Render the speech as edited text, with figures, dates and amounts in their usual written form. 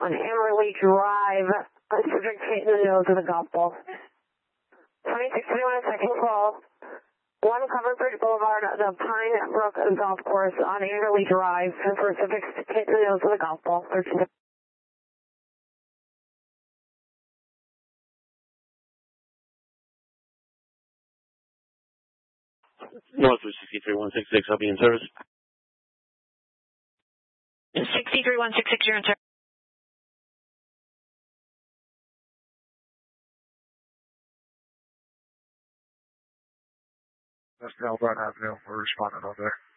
on Amarillo Drive. Subject hit in the nose with a golf ball. 2621, second call. 1 Covered Bridge Boulevard, the Pine Brook Golf Course on Amarillo Drive. For subject hit in the nose with a golf ball. 13. Northwest 63166, I'll be in service. 63166, you're in service. That's Melbourne Avenue. We're responding over there.